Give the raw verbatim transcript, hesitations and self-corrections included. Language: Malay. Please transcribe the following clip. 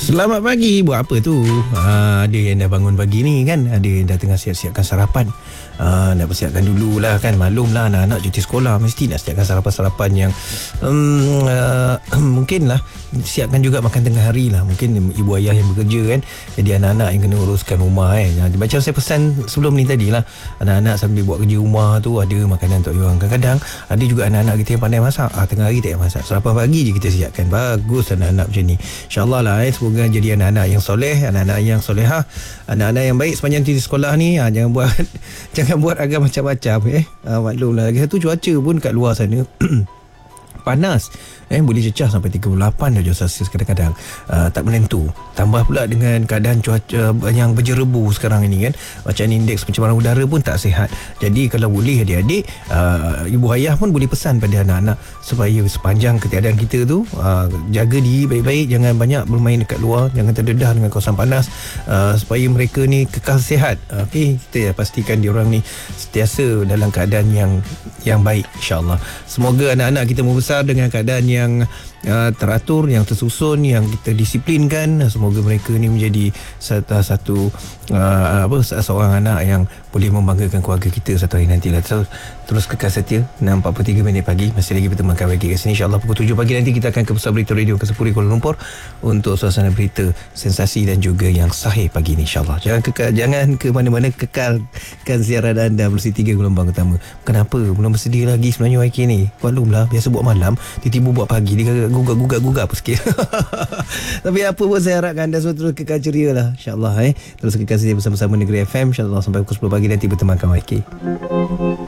Selamat pagi. Buat apa tu? Ha, ada yang dah bangun pagi ni kan, ada yang dah tengah siap-siapkan sarapan. ha, Nak persiapkan dululah kan. Maklum lah, anak-anak cuti sekolah mesti nak siapkan sarapan-sarapan yang um, uh, mungkin lah siapkan juga makan tengah hari lah. Mungkin ibu ayah yang bekerja kan, jadi anak-anak yang kena uruskan rumah kan. Macam saya pesan sebelum ni tadi lah, anak-anak sambil buat kerja rumah tu ada makanan untuk diorang. Kadang-kadang ada juga anak-anak kita yang pandai masak. ha, Tengah hari tak payah masak, sarapan pagi je kita siapkan. Bagus anak-anak macam ni, InsyaAllah lah eh. Semoga jadi anak-anak yang soleh, anak-anak yang solehah, anak-anak yang baik sepanjang cuti sekolah ni. ha, Jangan buat Jangan buat agak macam-macam eh. ha, Maklum lah, lagi satu cuaca pun kat luar sana panas eh, boleh cecah sampai tiga puluh lapan darjah Celsius kadang-kadang. uh, Tak menentu. Tambah pula dengan keadaan cuaca yang berjerebu sekarang ini kan, macam indeks pencemaran udara pun tak sihat. Jadi kalau boleh adik-adik, uh, ibu ayah pun boleh pesan pada anak-anak supaya sepanjang ketiadaan kita tu, uh, jaga diri baik-baik, jangan banyak bermain dekat luar, jangan terdedah dengan kawasan panas, uh, supaya mereka ni kekal sihat. uh, Okey, kita pastikan diorang ni sentiasa dalam keadaan yang yang baik, insyaAllah. Semoga anak-anak kita membesar dengan keadaan yang uh, teratur, yang tersusun, yang kita disiplinkan. Semoga mereka ni menjadi satu, satu uh, apa seorang anak yang boleh membanggakan keluarga kita satu hari nanti lah. So, terus kekal setia. Enam empat puluh tiga minit pagi, masih lagi berteman kami kat sini. InsyaAllah pukul tujuh pagi nanti kita akan ke Pusat Berita Radio Kesempuri Kuala Lumpur untuk suasana berita, sensasi dan juga yang sahih pagi ni, insyaAllah. Jangan kekal, jangan ke mana-mana, kekalkan siaran anda bersih tiga gelombang utama. Kenapa? Belum bersedia lagi sebenarnya Y K ni. Maklum lah, biasa buat malam, tiba-tiba buat pagi, dia gugat-gugat-gugat apa sikit. Tapi apa pun saya harapkan anda semua terus kekal ceria lah, insyaAllah eh. Terus kekal setia bersama-sama Negeri F M, insyaAllah sampai pukul sepuluh pagi nanti berteman kawan Y K.